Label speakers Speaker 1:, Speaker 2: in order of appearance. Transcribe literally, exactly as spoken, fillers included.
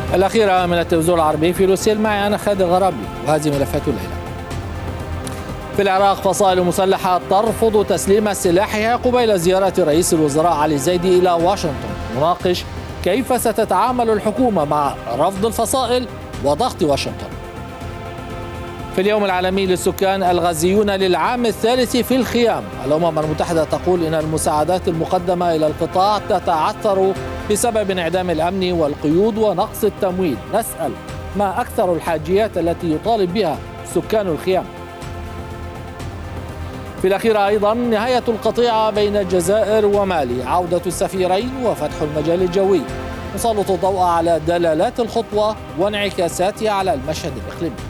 Speaker 1: الأخيرة من التلفزيون العربي في لوسيل، معي أنا خالد الغرابي، وهذه ملفات الليلة. في العراق فصائل مسلحة ترفض تسليم سلاحها قبيل زيارة رئيس الوزراء علي الزيدي إلى واشنطن. نناقش كيف ستتعامل الحكومة مع رفض الفصائل وضغط واشنطن. في اليوم العالمي للسكان، الغزيون للعام الثالث في الخيام. الأمم المتحدة تقول إن المساعدات المقدمة إلى القطاع تتعثر بسبب انعدام الأمن والقيود ونقص التمويل. نسأل: ما أكثر الحاجيات التي يطالب بها سكان الخيام؟ في الأخيرة أيضا نهاية القطيعة بين الجزائر ومالي، عودة السفيرين وفتح المجال الجوي. نسلط الضوء على دلالات الخطوة وانعكاساتها على المشهد الإقليمي.